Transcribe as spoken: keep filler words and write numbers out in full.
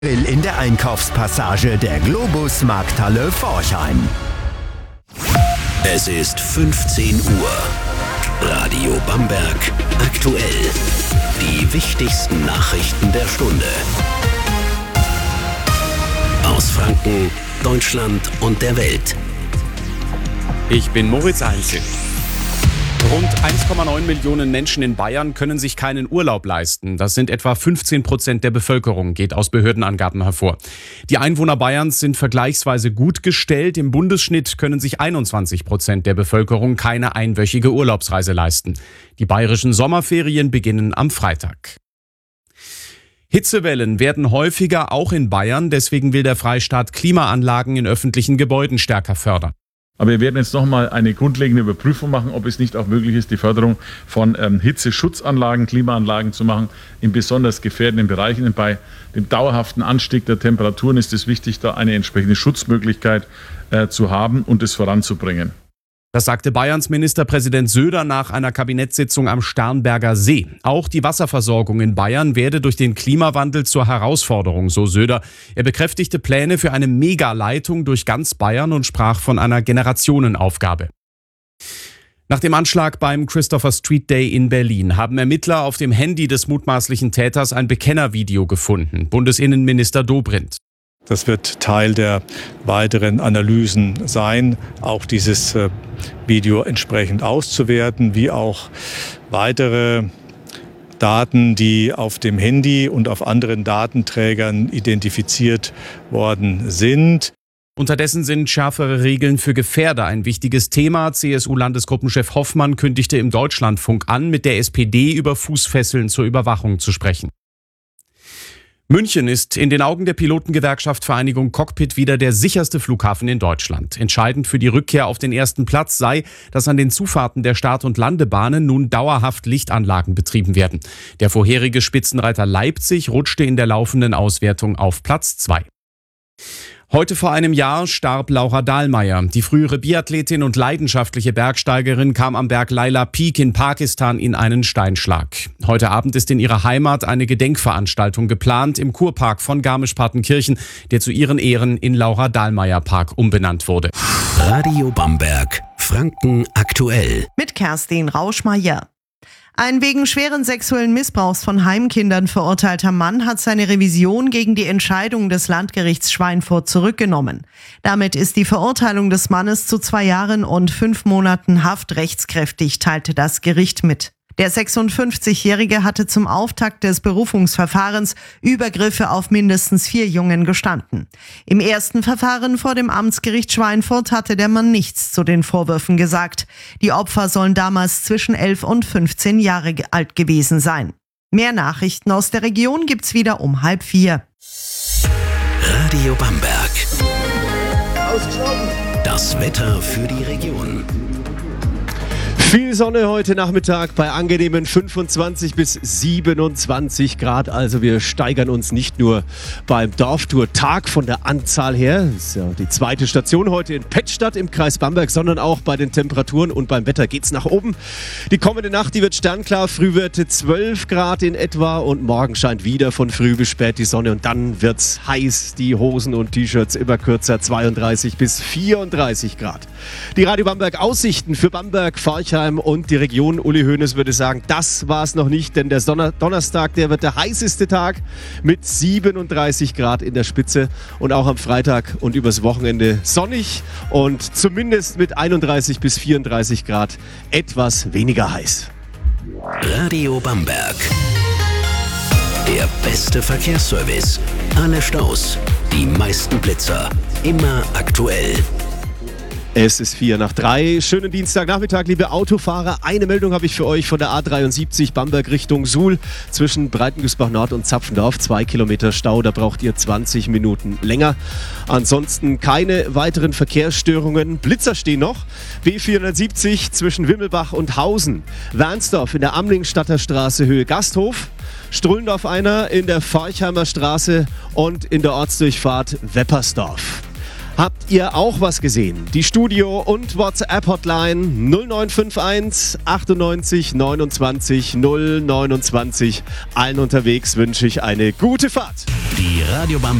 In der Einkaufspassage der Globus Markthalle Forchheim. Es ist fünfzehn Uhr. Radio Bamberg aktuell. Die wichtigsten Nachrichten der Stunde. Aus Franken, Deutschland und der Welt. Ich bin Moritz Einzel. Rund eins Komma neun Millionen Menschen in Bayern können sich keinen Urlaub leisten. Das sind etwa fünfzehn Prozent der Bevölkerung, geht aus Behördenangaben hervor. Die Einwohner Bayerns sind vergleichsweise gut gestellt. Im Bundesschnitt können sich einundzwanzig Prozent der Bevölkerung keine einwöchige Urlaubsreise leisten. Die bayerischen Sommerferien beginnen am Freitag. Hitzewellen werden häufiger, auch in Bayern. Deswegen will der Freistaat Klimaanlagen in öffentlichen Gebäuden stärker fördern. Aber wir werden jetzt nochmal eine grundlegende Überprüfung machen, ob es nicht auch möglich ist, die Förderung von ähm, Hitzeschutzanlagen, Klimaanlagen zu machen, in besonders gefährdenden Bereichen. Und bei dem dauerhaften Anstieg der Temperaturen ist es wichtig, da eine entsprechende Schutzmöglichkeit äh, zu haben und es voranzubringen. Das sagte Bayerns Ministerpräsident Söder nach einer Kabinettssitzung am Starnberger See. Auch die Wasserversorgung in Bayern werde durch den Klimawandel zur Herausforderung, so Söder. Er bekräftigte Pläne für eine Megaleitung durch ganz Bayern und sprach von einer Generationenaufgabe. Nach dem Anschlag beim Christopher Street Day in Berlin haben Ermittler auf dem Handy des mutmaßlichen Täters ein Bekennervideo gefunden. Bundesinnenminister Dobrindt. Das wird Teil der weiteren Analysen sein, auch dieses äh, Video entsprechend auszuwerten, wie auch weitere Daten, die auf dem Handy und auf anderen Datenträgern identifiziert worden sind. Unterdessen sind schärfere Regeln für Gefährder ein wichtiges Thema. C S U-Landesgruppenchef Hoffmann kündigte im Deutschlandfunk an, mit der S P D über Fußfesseln zur Überwachung zu sprechen. München ist in den Augen der Pilotengewerkschaft Vereinigung Cockpit wieder der sicherste Flughafen in Deutschland. Entscheidend für die Rückkehr auf den ersten Platz sei, dass an den Zufahrten der Start- und Landebahnen nun dauerhaft Lichtanlagen betrieben werden. Der vorherige Spitzenreiter Leipzig rutschte in der laufenden Auswertung auf Platz zwei. Heute vor einem Jahr starb Laura Dahlmeier. Die frühere Biathletin und leidenschaftliche Bergsteigerin kam am Berg Laila Peak in Pakistan in einen Steinschlag. Heute Abend ist in ihrer Heimat eine Gedenkveranstaltung geplant im Kurpark von Garmisch-Partenkirchen, der zu ihren Ehren in Laura-Dahlmeier-Park umbenannt wurde. Radio Bamberg, Franken aktuell. Mit Kerstin Rauschmeier. Ein wegen schweren sexuellen Missbrauchs von Heimkindern verurteilter Mann hat seine Revision gegen die Entscheidung des Landgerichts Schweinfurt zurückgenommen. Damit ist die Verurteilung des Mannes zu zwei Jahren und fünf Monaten Haft rechtskräftig, teilte das Gericht mit. Der sechsundfünfzigjährige hatte zum Auftakt des Berufungsverfahrens Übergriffe auf mindestens vier Jungen gestanden. Im ersten Verfahren vor dem Amtsgericht Schweinfurt hatte der Mann nichts zu den Vorwürfen gesagt. Die Opfer sollen damals zwischen elf und fünfzehn Jahre alt gewesen sein. Mehr Nachrichten aus der Region gibt's wieder um halb vier. Radio Bamberg. Das Wetter für die Region. Viel Sonne heute Nachmittag bei angenehmen fünfundzwanzig bis siebenundzwanzig Grad. Also wir steigern uns nicht nur beim Dorftour-Tag von der Anzahl her, das ist ja die zweite Station heute in Pettstadt im Kreis Bamberg, sondern auch bei den Temperaturen und beim Wetter geht's nach oben. Die kommende Nacht, die wird sternklar, Frühwerte zwölf Grad in etwa und morgen scheint wieder von früh bis spät die Sonne und dann wird's heiß. Die Hosen und T-Shirts immer kürzer, zweiunddreißig bis vierunddreißig Grad. Die Radio Bamberg Aussichten für Bamberg, Forchheim und die Region. Uli Hoeneß würde sagen, das war es noch nicht, denn der Donner- Donnerstag, der wird der heißeste Tag mit siebenunddreißig Grad in der Spitze und auch am Freitag und übers Wochenende sonnig und zumindest mit einunddreißig bis vierunddreißig Grad etwas weniger heiß. Radio Bamberg. Der beste Verkehrsservice. Alle Staus, die meisten Blitzer, immer aktuell. Es ist vier nach drei. Schönen Dienstagnachmittag, liebe Autofahrer. Eine Meldung habe ich für euch von der A dreiundsiebzig Bamberg Richtung Suhl zwischen Breitengüßbach Nord und Zapfendorf. Zwei Kilometer Stau, da braucht ihr zwanzig Minuten länger. Ansonsten keine weiteren Verkehrsstörungen. Blitzer stehen noch. B vierhundertsiebzig zwischen Wimmelbach und Hausen. Wernsdorf in der Amlingstadter Straße Höhe Gasthof. Strullendorf einer in der Forchheimer Straße und in der Ortsdurchfahrt Weppersdorf. Habt ihr auch was gesehen? Die Studio- und WhatsApp-Hotline null neun fünf eins achtundneunzig neunundzwanzig null neunundzwanzig. Allen unterwegs wünsche ich eine gute Fahrt. Die Radio